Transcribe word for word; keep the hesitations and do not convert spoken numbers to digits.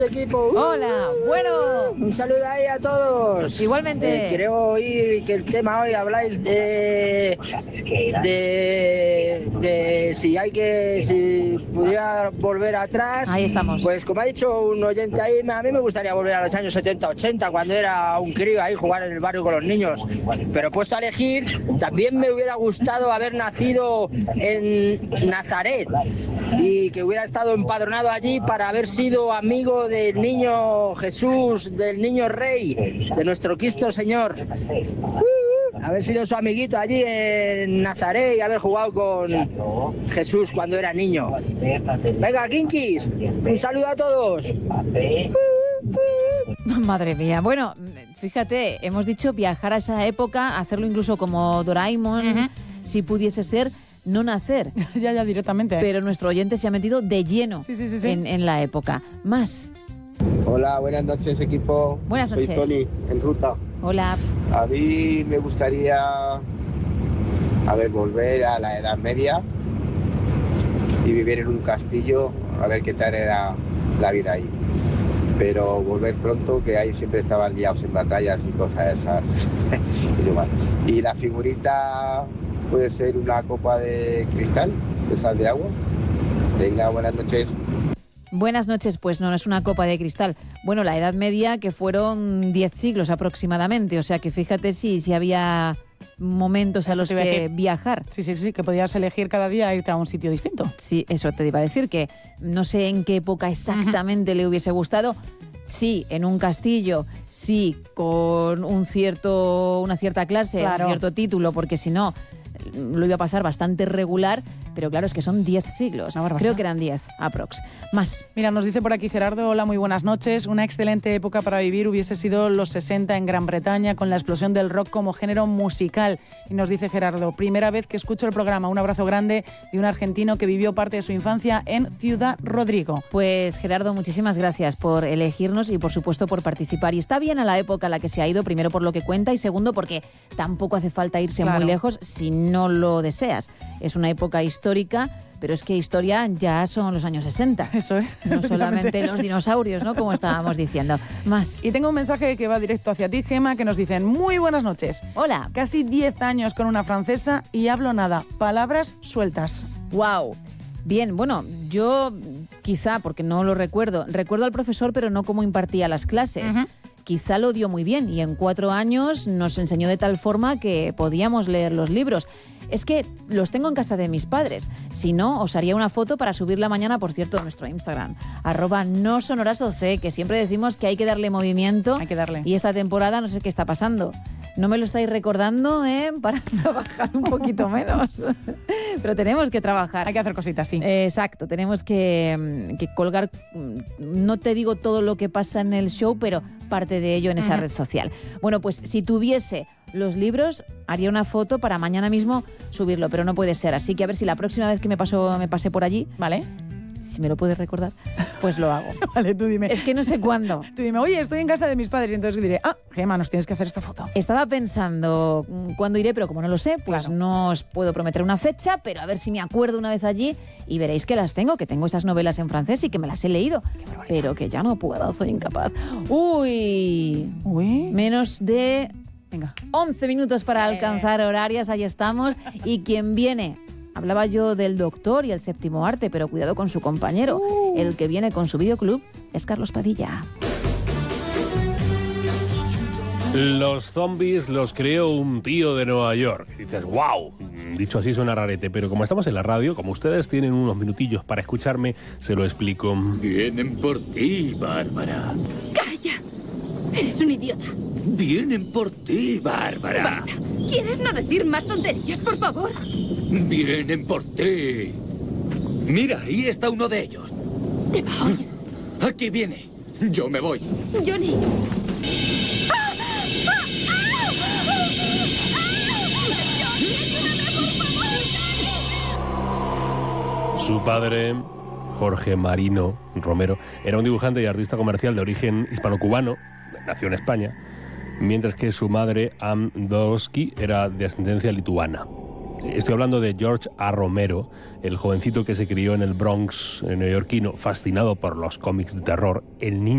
Equipo. Uh, Hola, bueno. Un saludo ahí a todos. Igualmente. Eh, quiero oír que el tema hoy habláis de, de, de si hay que, si pudiera volver atrás. Ahí estamos. Pues como ha dicho un oyente ahí, a mí me gustaría volver a los años setenta, ochenta, cuando era un crío ahí jugar en el barrio con los niños. Pero puesto a elegir, también me hubiera gustado haber nacido en Nazaret y que hubiera estado empadronado allí para haber sido amigo del niño Jesús, del niño Rey, de nuestro Cristo Señor. Uh, haber sido su amiguito allí en Nazaret y haber jugado con Jesús cuando era niño. Venga, Kinkis, un saludo a todos. Madre mía. Bueno, fíjate, hemos dicho viajar a esa época, hacerlo incluso como Doraemon, uh-huh. si pudiese ser. No nacer. ya, ya, directamente. Pero nuestro oyente se ha metido de lleno sí, sí, sí, sí. En, en la época. Más. Hola, buenas noches, equipo. Buenas noches. Soy Tony, en ruta. Hola. A mí me gustaría, a ver, volver a la Edad Media y vivir en un castillo, a ver qué tal era la vida ahí. Pero volver pronto, que ahí siempre estaban liados en batallas y cosas esas. Y la figurita... puede ser una copa de cristal, de sal de agua. Venga, buenas noches. Buenas noches, pues no, no es una copa de cristal. Bueno, la Edad Media, que fueron diez siglos aproximadamente, o sea que fíjate si, si había momentos a eso los que viajar. Sí, sí, sí, que podías elegir cada día irte a un sitio distinto. Sí, eso te iba a decir, que no sé en qué época exactamente uh-huh. le hubiese gustado. Sí, en un castillo, sí, con un cierto, una cierta clase, claro. un cierto título, porque si no... lo iba a pasar bastante regular, pero claro, es que son diez siglos. Creo que eran diez, aprox. Más. Mira, nos dice por aquí Gerardo, hola, muy buenas noches. Una excelente época para vivir hubiese sido los sesenta en Gran Bretaña, con la explosión del rock como género musical. Y nos dice Gerardo, primera vez que escucho el programa, un abrazo grande de un argentino que vivió parte de su infancia en Ciudad Rodrigo. Pues Gerardo, muchísimas gracias por elegirnos y por supuesto por participar. Y está bien a la época a la que se ha ido, primero por lo que cuenta y segundo porque tampoco hace falta irse claro. muy lejos si no lo deseas. Es una época histórica, pero es que historia ya son los años sesenta. Eso es. No solamente los dinosaurios, ¿no? Como estábamos diciendo. Más. Y tengo un mensaje que va directo hacia ti, Gema, que nos dicen, muy buenas noches. Hola. Casi diez años con una francesa y hablo nada. Palabras sueltas. Wow. Bien, bueno, yo quizá, porque no lo recuerdo, recuerdo al profesor, pero no cómo impartía las clases. Uh-huh. Quizá lo dio muy bien y en cuatro años nos enseñó de tal forma que podíamos leer los libros. Es que los tengo en casa de mis padres. Si no, os haría una foto para subirla mañana, por cierto, a nuestro Instagram. Arroba no sonorasoc, que siempre decimos que hay que darle movimiento. Hay que darle. Y esta temporada no sé qué está pasando. No me lo estáis recordando, ¿eh? Para trabajar un poquito menos. Pero tenemos que trabajar. Hay que hacer cositas, sí. Eh, exacto, tenemos que, que colgar, no te digo todo lo que pasa en el show, pero parte de ello en esa uh-huh. red social. Bueno, pues si tuviese los libros, haría una foto para mañana mismo subirlo, pero no puede ser. Así que a ver si la próxima vez que me paso, me pase por allí, ¿vale? Si me lo puedes recordar, pues lo hago. Vale, tú dime. Es que no sé cuándo. Tú dime, oye, estoy en casa de mis padres y entonces diré, ah, Gema, nos tienes que hacer esta foto. Estaba pensando cuándo iré, pero como no lo sé, pues claro. no os puedo prometer una fecha, pero a ver si me acuerdo una vez allí y veréis que las tengo, que tengo esas novelas en francés y que me las he leído, pero que ya no puedo, soy incapaz. Uy, Uy. menos de... Venga, once minutos para alcanzar horarias, ahí estamos. Y quien viene, hablaba yo del Doctor y el Séptimo Arte, pero cuidado con su compañero. Uh. El que viene con su videoclub es Carlos Padilla. Los zombies los creó un tío de Nueva York. Y dices, wow, dicho así suena rarete, pero como estamos en la radio, como ustedes tienen unos minutillos para escucharme, se lo explico. Vienen por ti, Bárbara. ¡Calla! Eres un idiota. Vienen por ti, Bárbara. Basta. ¿Quieres no decir más tonterías, por favor? Vienen por ti. Mira, ahí está uno de ellos. Te va a oír. Aquí viene. Yo me voy. Johnny. Su padre, Jorge Marino Romero, era un dibujante y artista comercial de origen hispano-cubano, nació en España, mientras que su madre, Ann Dosky, era de ascendencia lituana. Estoy hablando de George A. Romero, el jovencito que se crió en el Bronx neoyorquino, fascinado por los cómics de terror, el niño